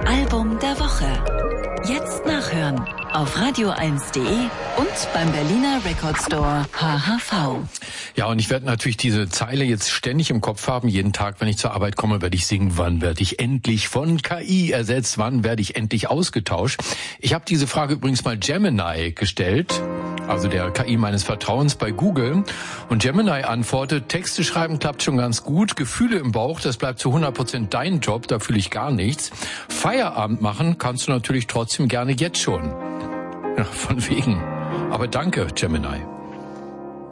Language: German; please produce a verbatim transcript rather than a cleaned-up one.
Album der Woche. Jetzt nachhören auf radio eins punkt de und beim Berliner Record Store H H V. Ja, und ich werde natürlich diese Zeile jetzt ständig im Kopf haben. Jeden Tag, wenn ich zur Arbeit komme, werde ich singen, wann werde ich endlich von K I ersetzt, wann werde ich endlich ausgetauscht. Ich habe diese Frage übrigens mal Gemini gestellt, also der K I meines Vertrauens bei Google. Und Gemini antwortet, Texte schreiben klappt schon ganz gut, Gefühle im Bauch, das bleibt zu hundert Prozent dein Job, da fühle ich gar nichts. Feierabend machen kannst du natürlich trotzdem gerne jetzt schon. Ja, von wegen. Aber danke, Gemini.